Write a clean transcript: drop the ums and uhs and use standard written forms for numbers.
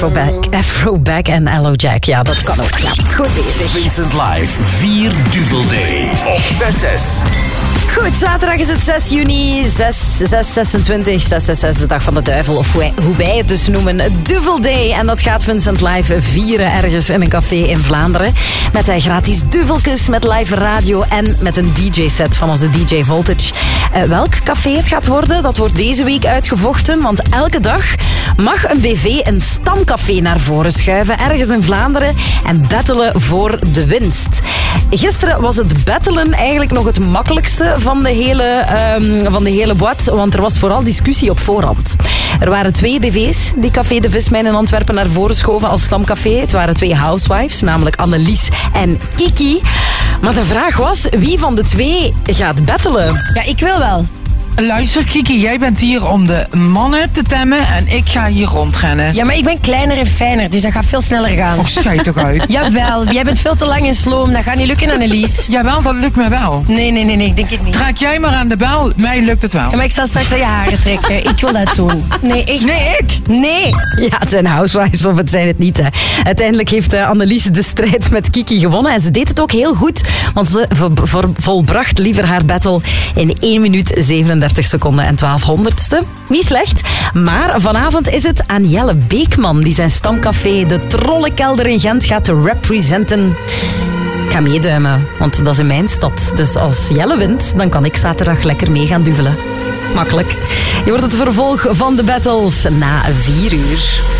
Afroback en Hello Jack. Ja, dat kan ook. Ja, goed bezig. Vincent Live 4 Duvel Day op 6-6. Goed, zaterdag is het 6 juni, 626, 666, de dag van de duivel, of hoe wij het dus noemen, Duvel Day. En dat gaat Vincent Live vieren ergens in een café in Vlaanderen. Met gratis duveltjes, met live radio en met een DJ-set van onze DJ Voltage. Welk café het gaat worden, dat wordt deze week uitgevochten, want elke dag mag een BV een stamcafé naar voren schuiven, ergens in Vlaanderen, en battelen voor de winst. Gisteren was het battelen eigenlijk nog het makkelijkste van de hele boîte, want er was vooral discussie op voorhand. Er waren 2 BV's die Café de Vismijn in Antwerpen naar voren schoven als stamcafé. Het waren 2 housewives, namelijk Annelies en Kiki. Maar de vraag was, wie van de 2 gaat battelen? Ja, ik wil wel. Luister, Kiki, jij bent hier om de mannen te temmen en ik ga hier rondrennen. Ja, maar ik ben kleiner en fijner, dus dat gaat veel sneller gaan. Och, schijt toch uit. Jawel, jij bent veel te lang en sloom. Dat gaat niet lukken, Annelies. Jawel, dat lukt me wel. Nee, denk ik niet. Draak jij maar aan de bel, mij lukt het wel. Ja, maar ik zal straks aan je haren trekken. Ik wil dat doen. Nee, echt. Nee, ik? Nee. Ja, het zijn housewives of het zijn het niet. Hè. Uiteindelijk heeft Annelies de strijd met Kiki gewonnen. En ze deed het ook heel goed, want ze volbracht liever haar battle in 1 minuut 37 seconden en 1200ste. Niet slecht. Maar vanavond is het aan Jelle Beekman die zijn stamcafé De Trollenkelder in Gent gaat representen. Ik ga meeduimen, want dat is in mijn stad. Dus als Jelle wint, dan kan ik zaterdag lekker mee gaan duvelen. Makkelijk. Je wordt het vervolg van de battles na 4 uur.